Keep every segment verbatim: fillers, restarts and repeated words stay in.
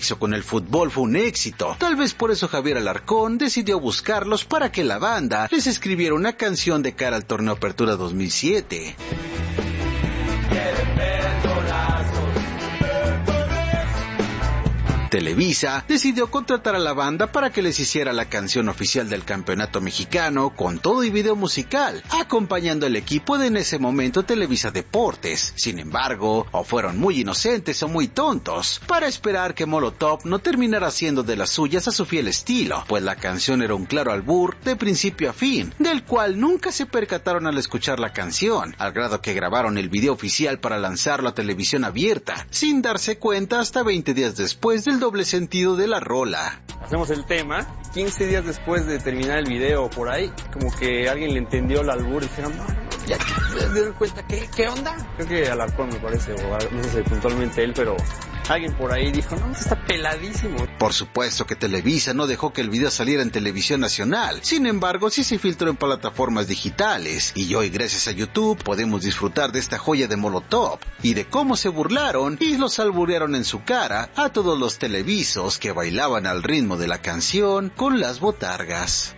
con el fútbol fue un éxito. Tal vez por eso Javier Alarcón decidió buscarlos para que la banda les escribiera una canción de cara al torneo Apertura dos mil siete. Televisa decidió contratar a la banda para que les hiciera la canción oficial del campeonato mexicano con todo y video musical, acompañando al equipo de en ese momento Televisa Deportes. Sin embargo, o fueron muy inocentes o muy tontos para esperar que Molotov no terminara haciendo de las suyas a su fiel estilo, pues la canción era un claro albur de principio a fin, del cual nunca se percataron al escuchar la canción, al grado que grabaron el video oficial para lanzarlo a televisión abierta, sin darse cuenta hasta veinte días después del doble sentido de la rola. Hacemos el tema, quince días después de terminar el video por ahí, como que alguien le entendió el albur y dijeron, no, no, no, ya me dieron cuenta, ¿qué, qué onda? Creo que Alarcón me parece, o no sé si puntualmente él, pero alguien por ahí dijo, no, está peladísimo. Por supuesto que Televisa no dejó que el video saliera en televisión nacional, sin embargo sí se filtró en plataformas digitales, y hoy gracias a YouTube podemos disfrutar de esta joya de Molotov, y de cómo se burlaron y los alburearon en su cara a todos los televisos que bailaban al ritmo de la canción con las botargas.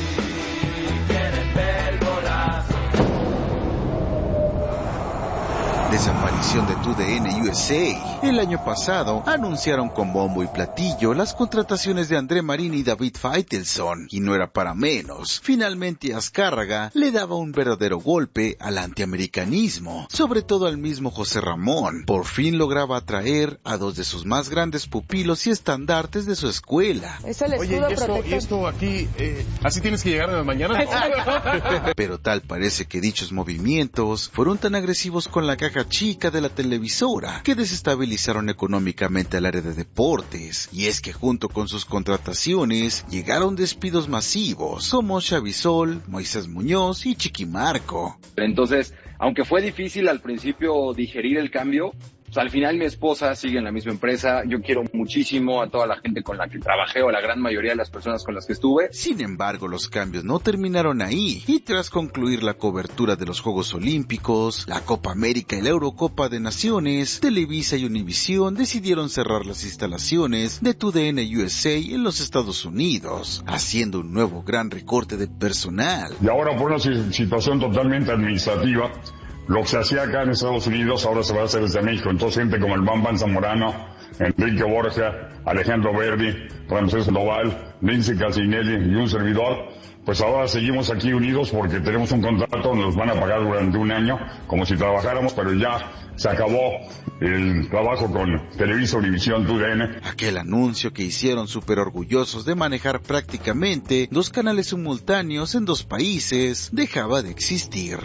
Desaparición de T U D N U S A. El año pasado anunciaron con bombo y platillo las contrataciones de André Marín y David Faitelson, y no era para menos. Finalmente Azcárraga le daba un verdadero golpe al antiamericanismo, sobre todo al mismo José Ramón. Por fin lograba atraer a dos de sus más grandes pupilos y estandartes de su escuela. Es el Oye, ¿y esto, y esto aquí, eh, así tienes que llegar en la mañana? Pero tal parece que dichos movimientos fueron tan agresivos con la caja chica de la televisora que desestabilizaron económicamente al área de deportes, y es que junto con sus contrataciones llegaron despidos masivos como Xavisol, Moisés Muñoz y Chiquimarco. Entonces, aunque fue difícil al principio digerir el cambio, pues al final mi esposa sigue en la misma empresa. Yo quiero muchísimo a toda la gente con la que trabajé, o la gran mayoría de las personas con las que estuve. Sin embargo, los cambios no terminaron ahí, y tras concluir la cobertura de los Juegos Olímpicos, la Copa América y la Eurocopa de Naciones, Televisa y Univisión decidieron cerrar las instalaciones de T U D N U S A en los Estados Unidos, haciendo un nuevo gran recorte de personal. Y ahora por una situación totalmente administrativa, lo que se hacía acá en Estados Unidos ahora se va a hacer desde México. Entonces gente como el Bam Bam Zamorano, Enrique Borja, Alejandro Verdi, Ramsés Noval, Lindsay Casinelli y un servidor, pues ahora seguimos aquí unidos porque tenemos un contrato donde nos van a pagar durante un año como si trabajáramos, pero ya se acabó el trabajo con Televisa, Univisión, T U D N. Aquel anuncio que hicieron súper orgullosos de manejar prácticamente dos canales simultáneos en dos países dejaba de existir.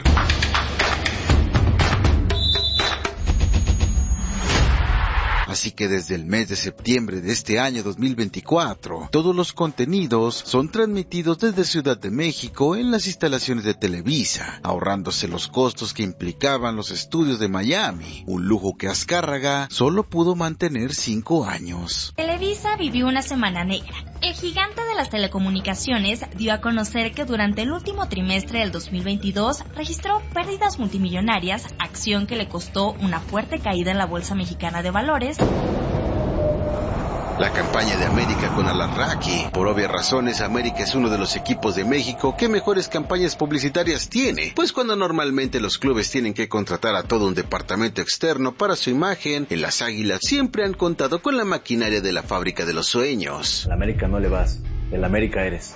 Así que desde el mes de septiembre de este año dos mil veinticuatro, todos los contenidos son transmitidos desde Ciudad de México en las instalaciones de Televisa, ahorrándose los costos que implicaban los estudios de Miami, un lujo que Azcárraga solo pudo mantener cinco años. Televisa vivió una semana negra. El gigante de las telecomunicaciones dio a conocer que durante el último trimestre del dos mil veintidós registró pérdidas multimillonarias, acción que le costó una fuerte caída en la Bolsa Mexicana de Valores. La campaña de América con Alarraqui. Por obvias razones, América es uno de los equipos de México que mejores campañas publicitarias tiene, pues cuando normalmente los clubes tienen que contratar a todo un departamento externo para su imagen, en las Águilas siempre han contado con la maquinaria de la fábrica de los sueños. Al América no le vas, el América eres.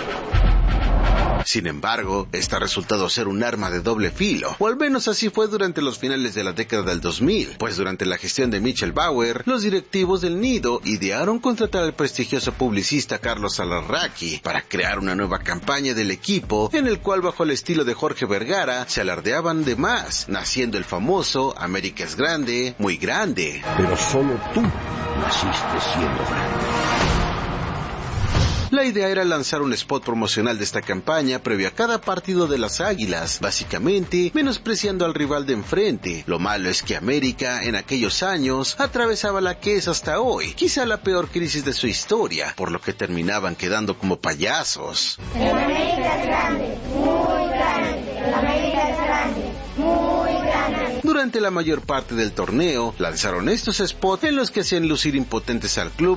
Sin embargo, esta ha resultado ser un arma de doble filo, o al menos así fue durante los finales de la década del dos mil, pues durante la gestión de Michel Bauer, los directivos del Nido idearon contratar al prestigioso publicista Carlos Alarraqui para crear una nueva campaña del equipo, en el cual bajo el estilo de Jorge Vergara se alardeaban de más, naciendo el famoso América es grande, muy grande. Pero solo tú naciste siendo grande. La idea era lanzar un spot promocional de esta campaña previo a cada partido de las Águilas, básicamente menospreciando al rival de enfrente. Lo malo es que América en aquellos años atravesaba la que es hasta hoy, quizá la peor crisis de su historia, por lo que terminaban quedando como payasos. El América es grande, muy grande, el América es grande, muy grande. Durante la mayor parte del torneo, lanzaron estos spots en los que hacían lucir impotentes al club